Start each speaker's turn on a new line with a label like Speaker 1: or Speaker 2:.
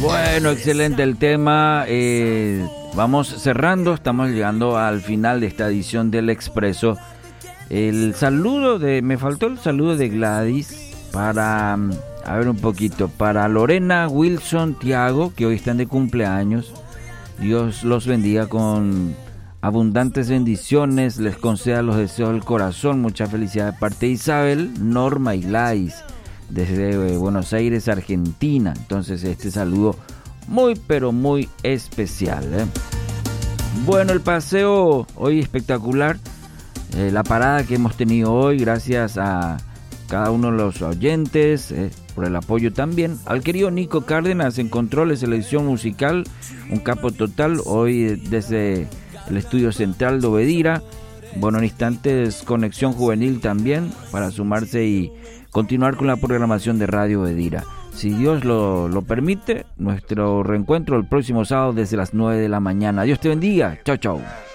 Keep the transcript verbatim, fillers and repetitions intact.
Speaker 1: Bueno, excelente el tema. Eh, vamos cerrando, estamos llegando al final de esta edición del Expreso. El saludo de, me faltó el saludo de Gladys para, a ver un poquito, para Lorena, Wilson, Tiago, que hoy están de cumpleaños. Dios los bendiga con abundantes bendiciones, les conceda los deseos del corazón, mucha felicidad de parte de Isabel, Norma y Gladys, desde Buenos Aires, Argentina. Entonces este saludo muy pero muy especial, ¿eh? Bueno, el paseo hoy espectacular, eh, la parada que hemos tenido hoy, gracias a cada uno de los oyentes, eh, por el apoyo también, al querido Nico Cárdenas en controles de la edición musical, un capo total, hoy desde el estudio central de Obedira. Bueno, en instantes conexión juvenil también para sumarse y continuar con la programación de Radio Obedira. Si Dios lo, lo permite, nuestro reencuentro el próximo sábado desde las nueve de la mañana. Dios te bendiga. Chao, chao.